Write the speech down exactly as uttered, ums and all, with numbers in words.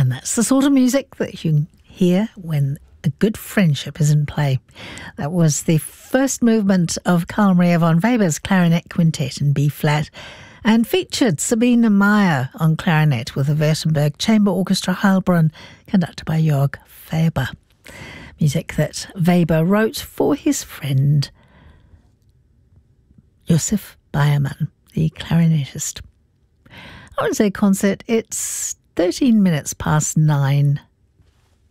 And that's the sort of music that you hear when a good friendship is in play. That was the first movement of Carl Maria von Weber's Clarinet Quintet in B-flat, and featured Sabine Meyer on clarinet with the Württemberg Chamber Orchestra Heilbronn, conducted by Jörg Weber. Music that Weber wrote for his friend Josef Bayermann, the clarinetist. I want to say concert, it's thirteen minutes past nine